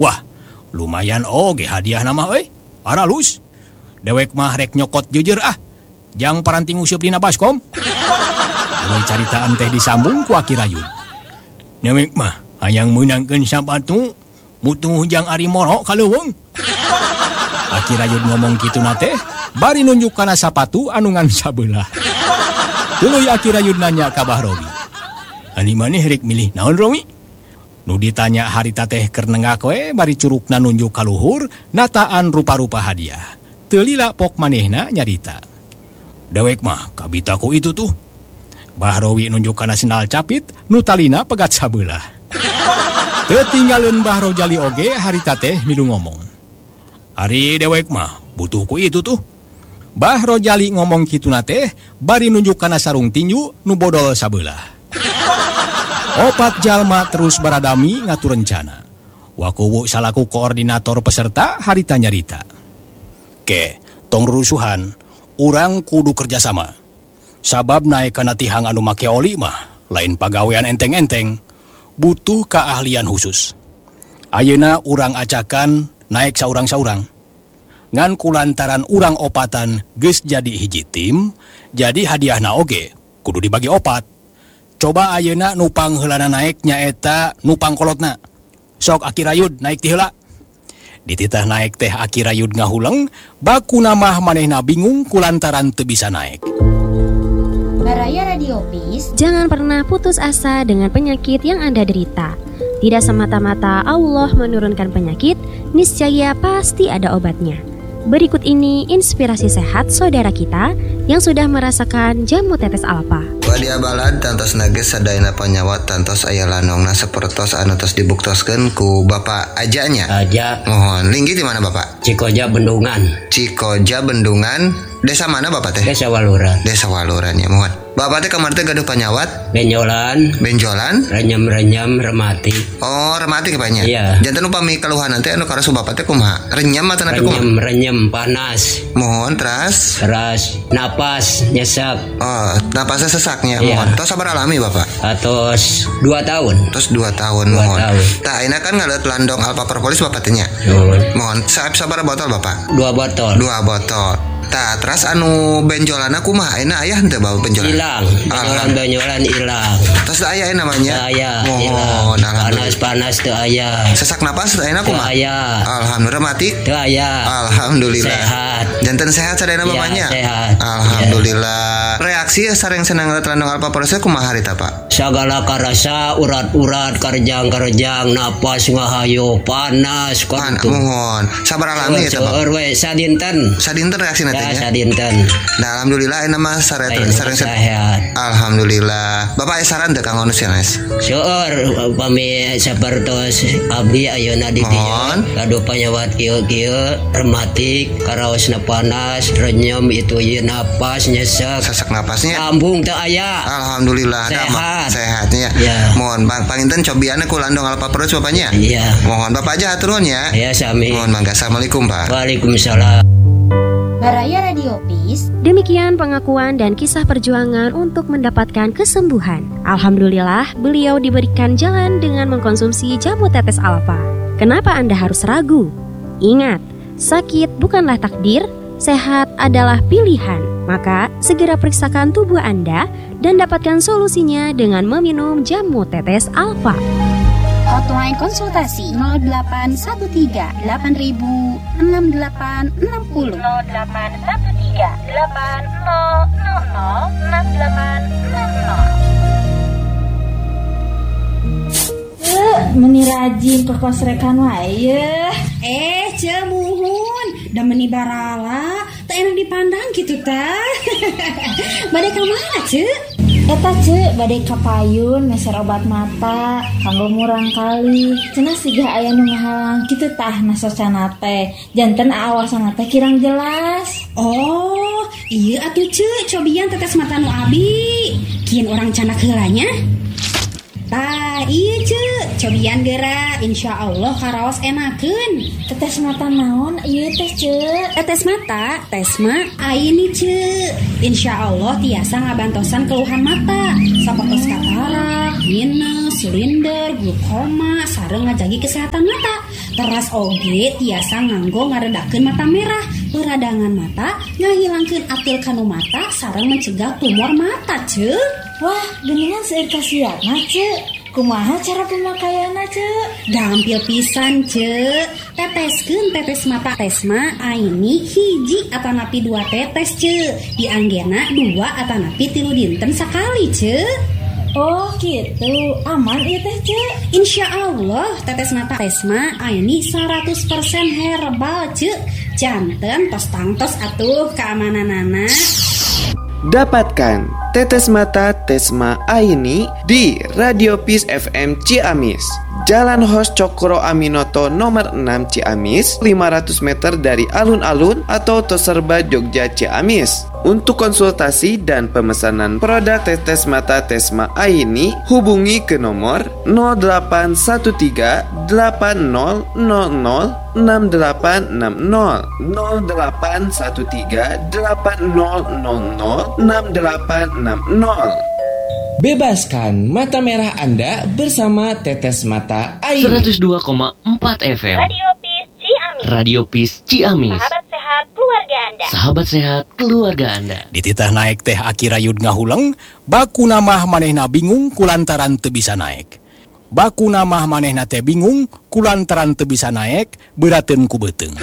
Wah, lumayan oge hadiah nama Aralus. Dewek mah rek nyokot jujur jang paranting usup dina baskom. Mulai caritaan teh disambung ku Aki Rayud. Dewek mah hayang meunangkeun sabatu mutu jang ari moro kaleuweung. Aki Rayud ngomong kitu teh bari nunjuk kana sapatu anu ngan sabelah. Tuluy Aki Rayud nanya ka Bah Robi. Ani maneh rek milih naon Romi? Nu ditanya harita teh keur nenggak we bari curugna nunjuk ka luhur nataan rupa-rupa hadiah. Teu lila pok manehna nyarita. Dewek mah kabitaku itu tuh. Bah Robi nunjuk kana sendal capit nu talina pegat sabelah. Teu tinggalin Bah Rojali oge harita teh milu ngomong. Ari dewek mah butuhku itu tuh. Bah Rojali ngomong kitu teh bari nunjuk kana sarung tinju nu bodol sabelah. Opat jalma terus baradami ngatur rencana. Wakuwu salaku koordinator peserta harita nyarita. Ke, tong rusuhan, urang kudu kerjasama. Sabab naik kana tihang anu make oli mah, lain pagawean enteng-enteng, butuh keahlian khusus. Ayeuna urang acakan naik saurang-saurang. Ngan kulantaran urang opatan geus jadi hiji tim, jadi hadiahna oge kudu dibagi opat. Coba ayeuna nupang heulana naik nyaeta nupang kolotna. Sok Aki Rayud naik ti heula. Dititah naik teh Aki Rayud ngahuleng, bakuna mah manehna bingung kulantaran teu bisa naik. Baraya Radio Peace. Jangan pernah putus asa dengan penyakit yang Anda derita. Tidak semata-mata Allah menurunkan penyakit, niscaya pasti ada obatnya. Berikut ini inspirasi sehat saudara kita yang sudah merasakan jamu tetes alfa. Wadia balad tantos nages sadayana panyawat tantos aya lanongna sapertos anu tos dibuktoskeun ku Bapak Ajanya. Aja. Mohon linggi di mana Bapak? Cikoja Bendungan. Cikoja Bendungan. Desa mana Bapak teh? Desa Waluran. Desa Waluran ya, mohon. Bapak teh kamar teh gaduh panyawat? Benjolan. Benjolan? Renyam rematik. Oh, rematik banyak. Iya. Janten upami keluhan nanti anu karasu Bapak teh kumaha? Renyam atau napi kumaha? Renyam panas. Mohon teras. Napas nyesak. Oh, napasnya sesaknya. Iya. Mohon. Tos sabar alami Bapak? Atos 2 tahun. Tos 2 tahun mohon. Tah ayeuna kan ngaleut landong Alfa Propolis Bapak teh nya. Mohon sabar botol Bapak? 2 botol. 2 botol. Tah, terus anu benjolanna kumaha? Ayeuna aya henteu bawa benjolan? Hilang. Benjolan hilang. Terus aya namanya? Aya. Mohon, alhamdulillah. Panas teu aya. Sesak napas ayeuna kumaha? Aya. Alhamdulillah mati? Teu aya. Alhamdulillah. Sehat. Janten sehat sadayana mamanya? Sehat. Alhamdulillah. Reaksi sareng senang landong Alfa Propolis kumaha harita Pak? Sagala karasa urat-urat karjang napas ngahayu panas mohon sabar alami eta Pak. Sadinten reaksi nanti ya. Sadinten. Nah alhamdulillah ini mah sareng sehat. Alhamdulillah. Bapak aya saran teu kanggo nu sanes? Seueur upami sapertos abdi ayeuna di dieu kadu panyawat kieu rematik karaosna panas renyem itu ieu napas nyesek sesak napasnya lambung teu aya. Alhamdulillah sehatnya ya. Mohon panginten cobianna ku landong Alfa Propolis Bapaknya. Iya. Mohon Bapak aja aturun ya. Ya sami. Mohon mangga. Assalamualaikum Pak. Waalaikumsalam. Baraya Radio Peace. Demikian pengakuan dan kisah perjuangan untuk mendapatkan kesembuhan. Alhamdulillah, beliau diberikan jalan dengan mengkonsumsi jamu tetes alfa. Kenapa Anda harus ragu? Ingat, sakit bukanlah takdir, sehat adalah pilihan. Maka, segera periksakan tubuh Anda dan dapatkan solusinya dengan meminum jamu tetes alfa. Hotline konsultasi 0813 8000 6860 0813 8000 6860. Meni rajin ke kos rekan wae. Cemuhun da meni barala teu enak dipandang gitu tah. Bade ka mana ceu? Eta ceu bade ka payun meser obat mata kanggo murang kali. Cenah siga aya nu ngahalang kitu tah nasosana teh. Janten aawasana teh kirang jelas. Oh, ieu atuh ceu cobian tetes mata nu abi. Kieun urang canak heulanya. Tah, iya ceu, cobian geura, insyaallah karaos enakeun. Tetes mata naon ieu teh ceu? Tetes mata, tesma ayeuni ceu. Insyaallah tiasa ngabantosan keluhan mata, sapertos katarak, minus, silinder, glaukoma, sareng ngajagi kesehatan mata. Teras oge tiasa nganggo ngaredakeun mata merah, peradangan mata, ngahilangkeun atil kanu mata sareng mencegah tumor mata, Ceu. Wah, geningan seueur kasiatna, Ceu. Kumaha cara pemakaianna, Ceu? Gampil pisan, Ceu. Teteskeun tetes mata Tesma Aini hiji atanapi 2 tetes, Ceu. Di anggena 2 atanapi 3 dinten sakali, Ceu. Oh gitu, aman ieu teh, Ceu. Insya Allah tetes mata Tesma Aini 100% herbal, Ceu. Janten tos tangtos atuh keamananana. Dapatkan tetes mata Tesma Aini di Radio Peace FM Ciamis, Jalan Hos Cokro Aminoto nomor 6 Ciamis, 500 meter dari alun-alun atau Toserba Jogja Ciamis. Untuk konsultasi dan pemesanan produk tetes mata Tesma Aini, hubungi ke nomor 0813 8000 6860 0813 8000 6860. Bebaskan mata merah Anda bersama Tetes Mata Aini. 102,4 FM Radio Peace Ciamis. Radio Peace Ciamis. Sahabat sehat keluarga Anda. Sahabat sehat keluarga Anda. Dititah naik teh Aki Rayud ngahuleng, baku namah manehna bingung kulantaran teu bisa naik. Baku namah manehna teh bingung kulantaran teu bisa naik, berateun ku beuteung.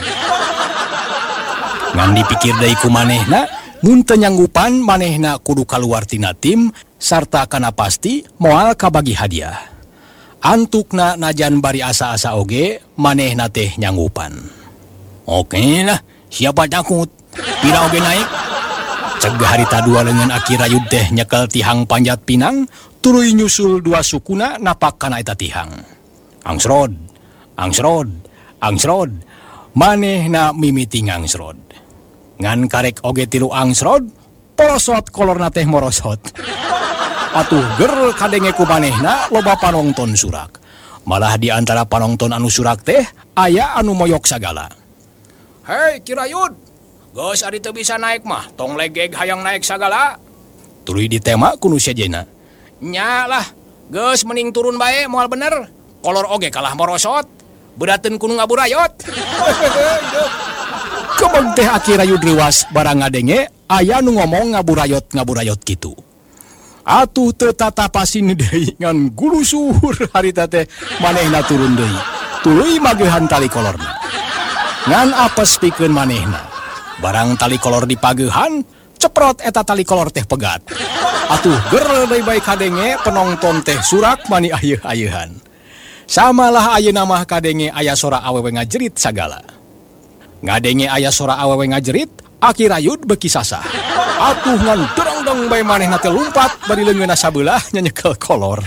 Ngan dipikir deui ku manehna, mun teu nyanggupan manehna kudu kaluar tina tim sarta kana pasti moal kabagi hadiah. Antukna najan bari asa-asa oge manehna teh nyanggupan. Oke lah, siapa takut? Pira oge naik? Cegah harita 2 leungeun Aki Rayud teh nyekel tihang panjat pinang, tuluy nyusul 2 sukuna napak kana eta tihang. Angsrod, angsrod, angsrod. Manehna mimiti ngangsrod. Ngan karek oge 3 angsrod, polosot kolorna teh morosot. Atuh ger kadenge ku manehna loba panonton surak. Malah di antara panonton anu surak teh aya anu moyok sagala. Hei Ki Rayud, geus ari teu bisa naik mah, tong legeg hayang naik sagala. Tuluy ditema ku nu sejenna. Nya lah, geus mending turun bae moal bener. Kolor oge kalah morosot, beudateun kudu ngaburayot. Kemeng teh Aki Rayud riwas barang ngadenge aya nu ngomong ngaburayot kitu. Atuh teu tatapasin deui ngan gulusur harita teh manehna turun deui. Tuluy mageuhan tali kolorna. Ngan apes pikeun manehna. Barang tali kolor dipageuhan, ceprot eta tali kolor teh pegat. Atuh ger deui bae kadenge penonton teh surak mani ayeuh-ayeuhan. Samalah ayeuna mah kadenge aya sora awewe ngajerit sagala. Ngadenge aya sora awewe ngajerit, Aki Rayud beki sasah. Atuh ngan derong-dong bae manehna teh lumpat bari leungeunna sabelah nyekel kolor.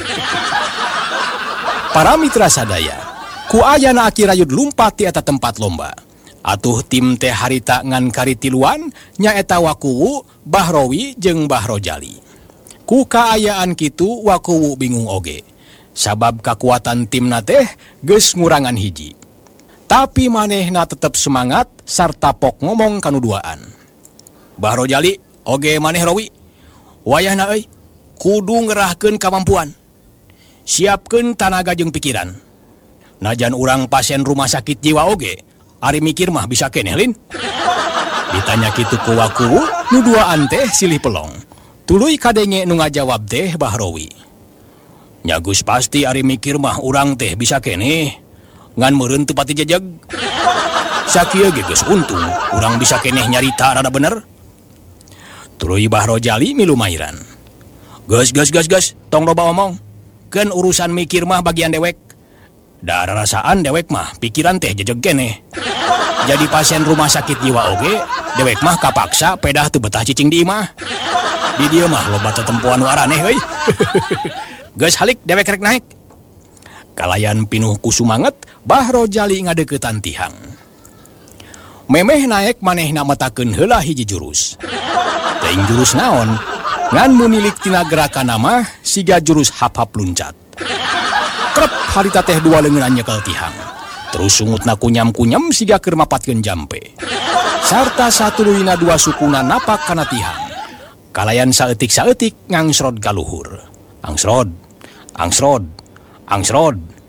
Para mitra sadaya, ku ayana Aki Rayud lumpat ti eta tempat lomba. Atuh tim teh harita ngan karitiluan nyaeta Wakuwu, Bahrowi jeung Bahrojali. Ku kaayaan kitu Wakuwu bingung oge. Sabab kakuatan timna teh geus ngurangan hiji. Tapi manehna tetep semangat sarta pok ngomong kanu duaan. Bahrojali, oge maneh Rowi. Wayahna euy, kudu ngerahkeun kamampuan. Siapkeun tanaga jeung pikiran. Najan urang pasien rumah sakit jiwa oge, ari mikir mah bisa keneh lin. Ditanya kitu ku Wakuwu, nu duaan teh silih pelong. Tuluy kadenge nu ngajawab teh Bahrowi. Nyagus pasti ari mikir mah urang teh bisa keneh. Ngan meureun teu pati jejeg. Sakieu ge geus untung urang bisa keneh nyarita rada bener. Tuluy Bahrojali milu mairan. Geus, tong loba omong. Keun urusan mikir mah bagian dewek. Da rasaan dewek mah pikiran teh jejeg keneh. Jadi pasien rumah sakit jiwa oge, dewek mah kapaksa pedah teu betah cicing di imah. Di dieu mah loba tetempoan waraneh euy. Geus halik dewek rek naik. Kalayan pinuh ku sumanget, Bahrojali ngadeuketan tihang. Memeh naek manehna metakeun heula hiji jurus. Teuing jurus naon? Ngan munilik tina gerakan mah siga jurus hap-hap luncat. Krep harita teh 2 leungeunna nyekel tihang. Terus sungutna kunyam-kunyam siga keur mapatkeun jampe. Sarta satuluyna 2 sukuna napak kana tihang. Kalayan saeutik-saeutik ngangsrod ka luhur. Angsrod, angsrod, angsrod.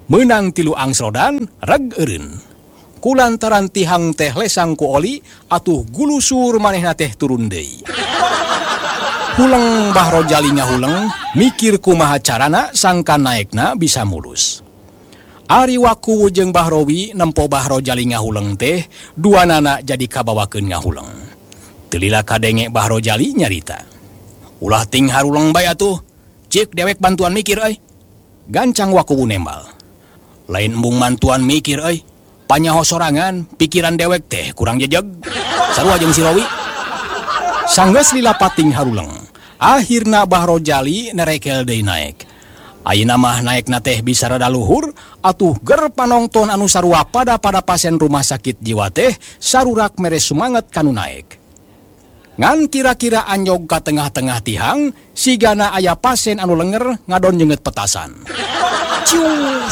menang tilu angsrodan reg eureun. Kulantaran tihang teh lesang ku oli atuh gulusur manehna teh turun deui. Huleng Bahro Jali ngahuleng mikir kumaha carana sangka naekna bisa mulus. Ari Wakuwu jeung Bahrowi nempo Bahro Jali ngahuleng teh duanana jadi kabawakeun ngahuleng. Teu lila kadenge Bahro Jali nyarita. Ulah ting haruleng bae atuh. Cik dewek bantuan mikir euy. Gancang Wakuwu nembal. Lain embung mantuan mikir euy. Panyaho sorangan pikiran dewek teh kurang jejeg. Sarua jeung si Rowi. Sanggeus lila pating haruleng. Akhirna Bahro Jali nerekel deui naek. Ayeuna mah naekna teh bisa rada luhur atuh ger panongton anu sarua pada pasien rumah sakit jiwa teh sarurak mere sumanget kanu naek. Ngan kira-kira anjog ka tengah-tengah tihang sigana aya pasien anu lenger ngadon nyeungeut petasan. Cius.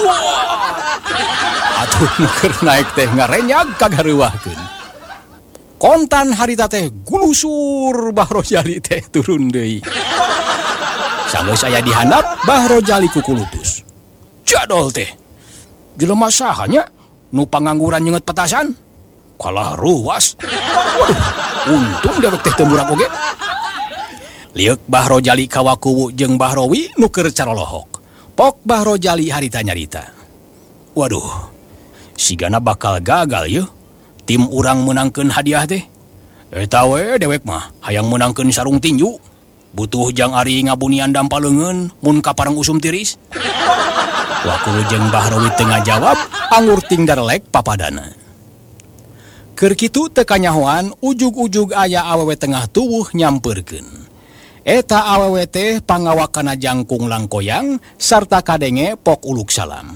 Atuh keur naek teh ngarenyag kagareuwahkeun. Kontan harita teh gulusur Bahro Jali teh turun deui. Sanggeus aya di handap Bahro Jali kukulutus. Jadol teh. Jelema saha nya nu pangangguran nyeungeut petasan? Kalah ruas. Waduh, untung dewek teh teu murag oge. Liuk Bahro Jali ka Wakuwu jeung Bahrowi nu keur carolohok. Pok Bahro Jali harita nyarita. Waduh, sigana bakal gagal yeuh. Tim urang menangkeun hadiah teh. Eta we dewek mah hayang menangkeun sarung tinju. Butuh jang ari ngabunian dampaleungeun mun kapareng usum tiris. Wakuwu jeung Bahrowi teu ngajawab, anggur ting darelek papadana. Keur kitu teu kanyahoan ujug-ujug aya awewe tengah tuwuh nyampeurkeun. Eta awewe teh pangawakana jangkung langkoyang sarta kadenge pok uluk salam.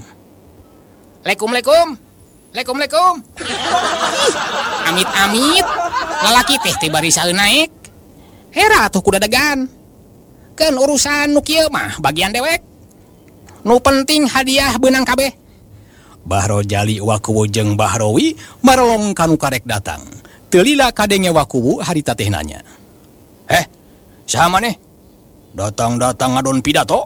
Assalamualaikum. Amit-amit, lalaki teh bari saeun naek. Hera atuh kuda dagan. Keun urusan nu kieu mah bagian dewek. Nu penting hadiah beunang kabeh. Bahro Jali, Wakuwu jeung Bahrowi marolong kanu karek datang. Teu lila kadenge Wakuwu harita teh nanya. Saha maneh? Datang-datang ngadon pidato?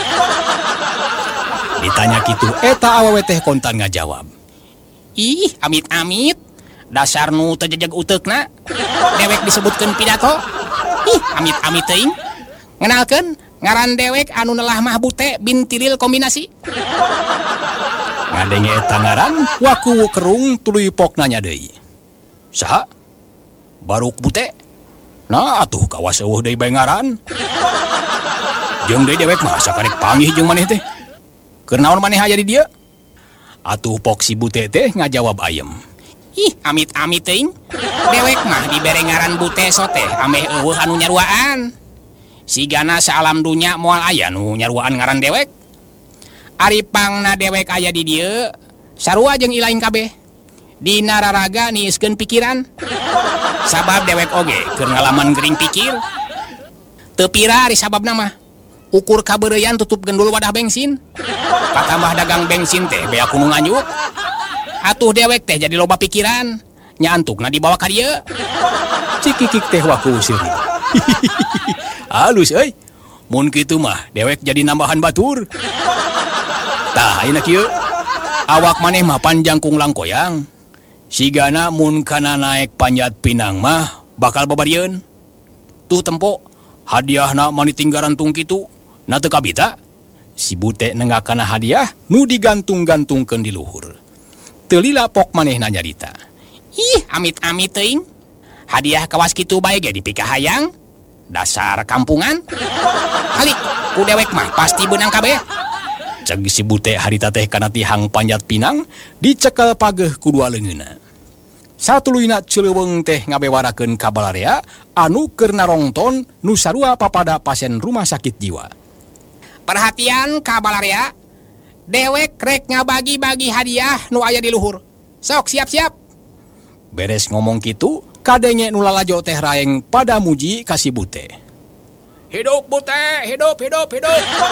Ditanya kitu eta awewe teh kontan ngajawab. Ih, amit-amit. Dasar nu teu jejeg uteukna. Dewek disebutkeun pidato. Ih, amit-amit teuing. Ngenalkeun, ngaran dewek anu neulah mah Bute binti Lil kombinasi. Ngadenge eta ngaran, Wakuwu kerung tuluy pok nanya deui. Saha? Baruk Bute? Nah, atuh kawas eueuh deui bae ngaran. Jeung deui dewek mah sakarek panggih jeung maneh teh. Keur naon maneh aya di dieu? Atuh pok si Bute teh ngajawab ayem. Ih, amit-amit teuing. Dewek mah dibere ngaran Bute soteh ameh eueuh anu nyaruaan. Sigana saalam dunya moal aya nu nyaruaan ngaran dewek. Ari pangna dewek aya di dieu, sarua jeung ilaing kabeh. Dina raraga niiskeun pikiran. Sabab dewek oge keur ngalaman gering pikir. Teu pira ari sababna mah. Ukur kabeureuyan tutup gendul wadah bensin. Patambah dagang bensin teh bea kudu nganyuk. Atuh dewek teh jadi loba pikiran. Nya antukna dibawa ka dieu. Cikikik teh Wakuwu seuri. Halus euy. Mun kitu mah dewek jadi nambahan batur. Tah ayeuna kieu. Awak maneh mah panjang kung langkoyang. Sigana mun kana naek panjat pinang mah bakal babarieun. Tuh tempo hadiahna mani tinggarantung kitu. Na teu kabita. Si Bute nenggakana hadiah nu digantung-gantungkeun di luhur. Teu lila pok manehna nyarita. Ih, amit-amit teuing. Hadiah kawas kitu bae ge dipikah hayang. Dasar kampungan. Halik, ku dewek mah pasti beunang kabeh. Ceg si Bute harita teh kana tihang panjat pinang dicekel pageuh ku dua leungeunna. Satuluyna Cileuweung teh ngabewarakeun ka balarea anu keur narongton nu sarua papada pasien rumah sakit jiwa. Perhatian ka balarea. Dewek rek ngabagi-bagi hadiah nu aya di luhur. Sok siap-siap. Beres ngomong kitu, kadenge nu lalajo teh raeng pada muji ka si Bute. Hidup Bute, hidup Bute.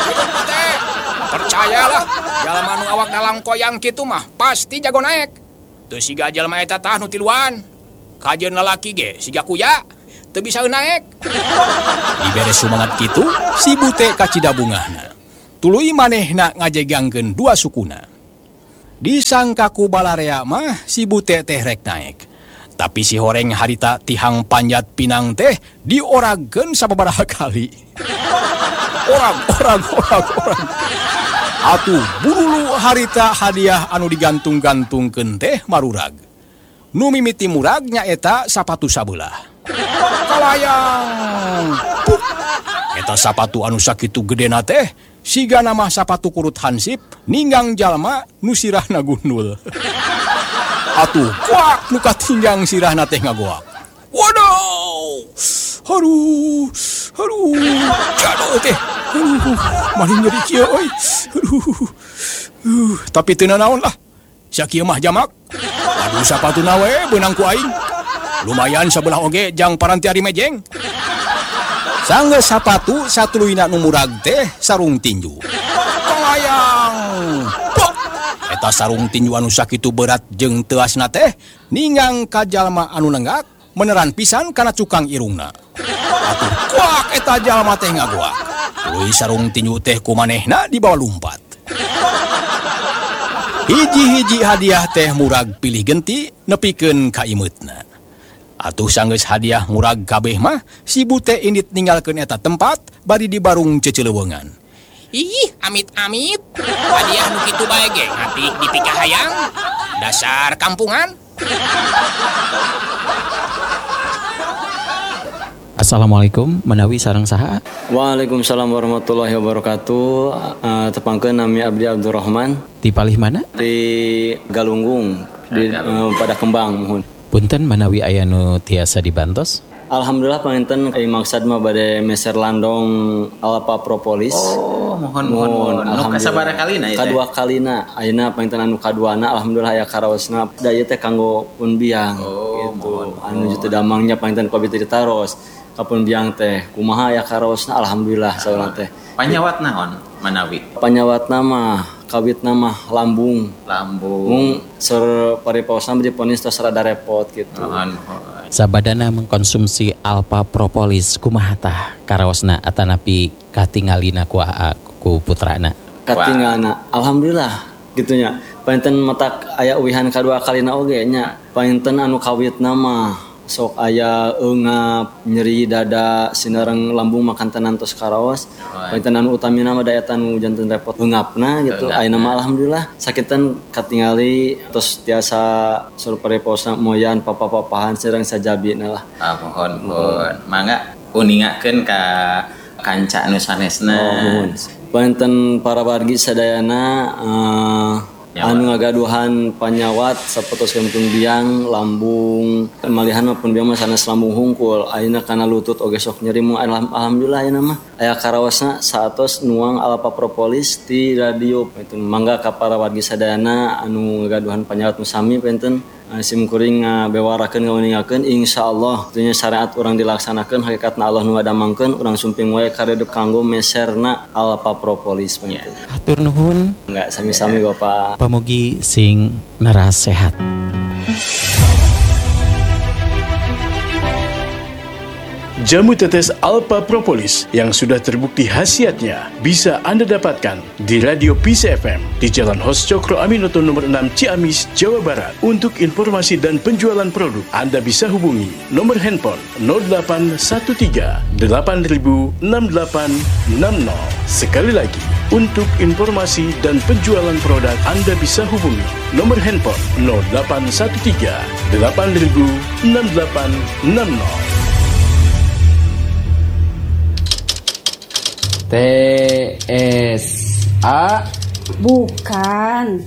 Percayalah, jalma nu awak dalang koyang kitu mah pasti jago naek. Teu siga jalma eta tah nu tiluan. Kajeun lalaki ge siga kuya, teu bisa naek. Diberes sumangat kitu, si Bute ka cidabungahna. tuluy manehna ngajegangkeun dua sukuna. Disangka ku balarea mah si bute teh rek naek. Tapi si horeng harita tihang panjat pinang teh dioragkeun sababaraha kali. Orang. Atuh burulu harita hadiah anu digantung-gantungkeun teh marurag. Nu mimiti murag nyaeta sapatu sabelah. Kalayang. Eta sapatu anu sakitu gedena teh siga nama sapatu kurut hansip ninggang jalma nu sirahna gundul. Atuh kuak nu katinggang sirahna teh ngagoak. Waduh. Haruh. Jado teh. Maling nyeri kieu euy. Tapi teu naon lah. Sakieu mah jamak. Aduh sapatuna we beunang ku aing. Lumayan sabelah oge jang paranti ari mejeng. Sanggeus sapatu satuluyna nu murag teh sarung tinju. Kalayang. Eta sarung tinju anu sakitu berat jeung teuasna teh ningang ka jalma anu nenggak meneran pisan kana cukang irungna. Atuh kuak eta jalma teh ngagoak. Tuluy sarung tinju teh ku manehna dibawa lumpat. Hiji-hiji hadiah teh murag pilih genti nepikeun ka imeutna. Atuh sanggeus hadiah murag kabeh mah si bute indit ninggalkeun eta tempat bari di barung ceceleuweungan. Ih, amit-amit. Hadiah nu kitu bae ge ngati dipikah hayang. Dasar kampungan. Assalamualaikum, menawi sareng saha? Waalaikumsalam warahmatullahi wabarakatuh. Tepangkeun nami Abdi Abdurrahman. Di palih mana? Di Galunggung, di pada Kembang mohon. Punten menawi aya nu tiasa dibantos? Alhamdulillah panginten maksad mah bade meser landong Alpa Propolis. Oh, mohon. Nu kasabaraha kalina ieu? Kadua kalina. Ayeuna panginten anu kaduana alhamdulillah aya karaosna. Da ieu teh kanggo pun biang gitu. Anu jutu damangnya panginten ku abdi ditaros. Kapun biang teh kumaha aya karaosna alhamdulillah saurang teh. Panyawat naon manawi? Panyawatna mah kawitna mah lambung. Ser paripaosna diponis tos rada repot gitu. Sabadana mengkonsumsi Alpa Propolis kumaha tah karaosna atanapi katingalina ku putrana? Katingalna alhamdulillah gitunya. Painten matak aya uwihan kadua kalina oge nya. Painten anu kawitna mah sok aya eungap nyeri dada sinareng lambung makan tenan tos karaos. Painten anu utamina mah daya tanu janten repot eungapna gitu. Ayeuna mah alhamdulillah sakitan katingali tos tiasa sur pareposna moyan papa-papahan sareng sajabina lah. Mohon. Mangga uningakeun ka kanca anu sanesna. Painten para wargi sadayana anu ngagaduhan panyawat sapotos kempung biang lambung malihan maupun biang mah sanes lambung hungkul ayeuna kana lutut oge sok nyeri mu alhamdulillah ayeuna mah aya karaosna saatos nuang Alpa Propolis ti radio itu mangga ka para wargi sadayana anu ngagaduhan panyawat nu sami penten simkuring bewarakeun ngauningakeun insyaallah tentunya syariat urang dilaksanakeun hakikatna Allah nu ngadamangkeun urang sumping wae karedep kanggo meserna Alpa Propolis penten. Hatur nuhun. Enggak sami-sami Bapak. Pamugi sing neras sehat. Jamu tetes Alpa Propolis yang sudah terbukti khasiatnya bisa Anda dapatkan di Radio Peace FM di Jalan Hos Cokro Aminoto nomor 6 Ciamis, Jawa Barat. Untuk informasi dan penjualan produk, Anda bisa hubungi nomor handphone 0813 8000 6860. Sekali lagi, untuk informasi dan penjualan produk, Anda bisa hubungi nomor handphone 0813 8000 6860. TSA Bukan.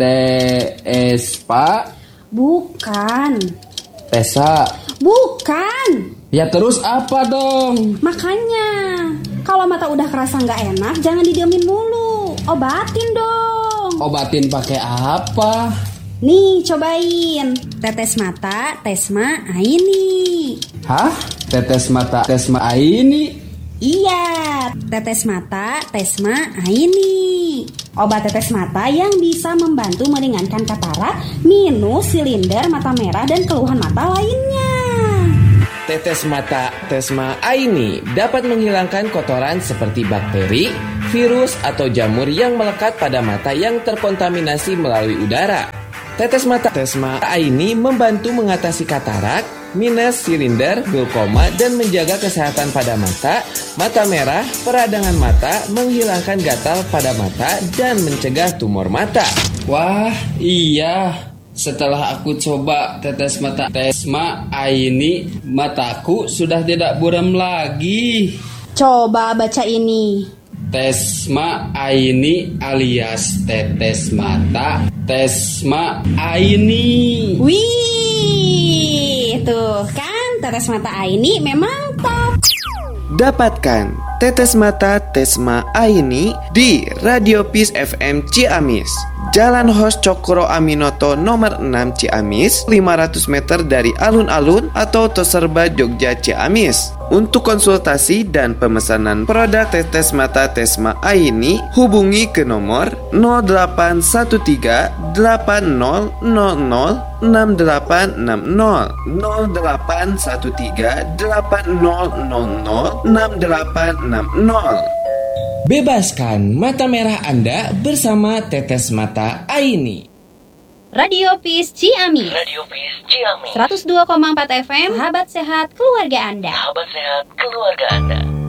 TSPA Bukan. Tesa Bukan. Ya terus apa dong? Makanya kalau mata udah kerasa nggak enak jangan didiemin mulu. Obatin dong. Obatin pakai apa? Nih cobain. Tetes mata Tesma Aini. Hah? Tetes mata Tesma Aini? Iya, tetes mata Tesma Aini. Obat tetes mata yang bisa membantu meringankan katarak, minus, silinder, mata merah, dan keluhan mata lainnya. Tetes mata Tesma Aini dapat menghilangkan kotoran seperti bakteri, virus atau jamur yang melekat pada mata yang terkontaminasi melalui udara. Tetes mata Tesma Aini membantu mengatasi katarak, minus, silinder, glaukoma, dan menjaga kesehatan pada mata, mata merah, peradangan mata, menghilangkan gatal pada mata, dan mencegah tumor mata. Wah, iya. Setelah aku coba tetes mata Tesma Aini, mataku sudah tidak buram lagi. Coba baca ini. Tesma Aini alias tetes mata Tesma Aini. Wih, tuh kan tetes mata Aini memang top. Dapatkan tetes mata Tesma Aini di Radio Peace FM Ciamis, Jalan Hos Cokro Aminoto nomor 6 Ciamis, 500 meter dari alun-alun atau Toserba Jogja Ciamis. Untuk konsultasi dan pemesanan produk tetes mata Tesma Aini, hubungi ke nomor 0813 8000 6860 0813 8000 6860. Bebaskan mata merah Anda bersama Tetes Mata Aini. Radio Peace Ciamis. 102,4 FM. Sahabat sehat keluarga Anda.